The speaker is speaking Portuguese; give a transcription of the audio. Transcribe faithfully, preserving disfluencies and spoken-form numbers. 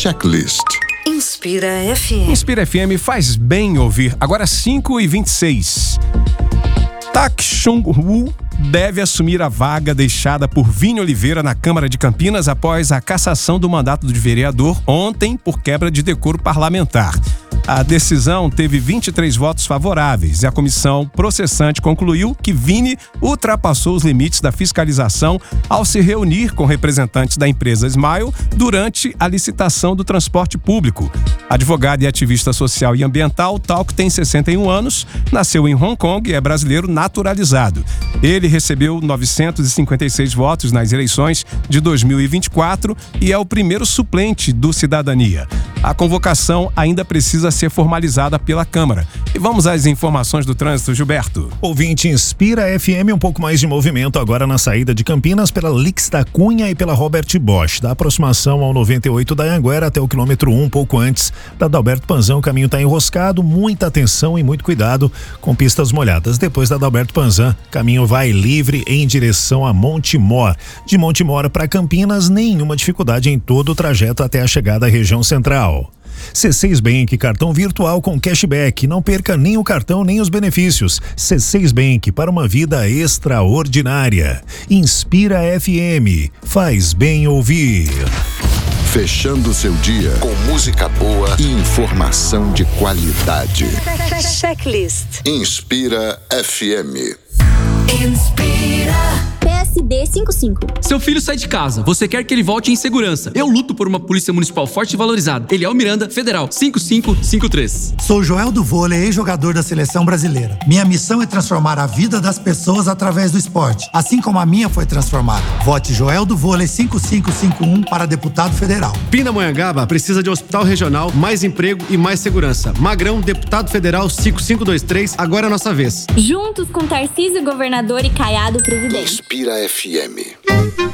Checklist. Inspira F M. Inspira F M faz bem ouvir. Agora cinco e vinte e seis. Tak Chung-woo deve assumir a vaga deixada por Vini Oliveira na Câmara de Campinas após a cassação do mandato do vereador ontem por quebra de decoro parlamentar. A decisão teve vinte e três votos favoráveis e a comissão processante concluiu que Vini ultrapassou os limites da fiscalização ao se reunir com representantes da empresa Smile durante a licitação do transporte público. Advogado e ativista social e ambiental, Talk tem sessenta e um anos, nasceu em Hong Kong e é brasileiro naturalizado. Ele recebeu novecentos e cinquenta e seis votos nas eleições de dois mil e vinte e quatro e é o primeiro suplente do Cidadania. A convocação ainda precisa ser formalizada pela Câmara. E vamos às informações do trânsito, Gilberto. Ouvinte Inspira F M, um pouco mais de movimento agora na saída de Campinas pela Lix da Cunha e pela Robert Bosch. Da aproximação ao noventa e oito da Anhanguera até o quilômetro um, pouco antes da Adalberto Panzan, o caminho está enroscado, muita atenção e muito cuidado com pistas molhadas. Depois da Adalberto Panzan, caminho vai livre em direção a Montemor. De Montemor para Campinas, nenhuma dificuldade em todo o trajeto até a chegada à região central. C seis Bank, cartão virtual com cashback. Não perca nem o cartão nem os benefícios. C seis Bank, para uma vida extraordinária. Inspira F M, faz bem ouvir. Fechando seu dia com música boa e informação de qualidade. Checklist. Inspira F M. Inspira. P S D cinquenta e cinco. Seu filho sai de casa, você quer que ele volte em segurança. Eu luto por uma polícia municipal forte e valorizada. Eliel Miranda, Federal, cinco cinco cinco três. Sou Joel do Vôlei, ex-jogador da Seleção Brasileira. Minha missão é transformar a vida das pessoas através do esporte, assim como a minha foi transformada. Vote Joel do Vôlei cinco cinco cinco um para deputado federal. Pindamonhangaba precisa de um hospital regional, mais emprego e mais segurança. Magrão, deputado federal cinco cinco dois três, agora é a nossa vez. Juntos com Tarcísio, governador, e Caiado, presidente. Inspira F M.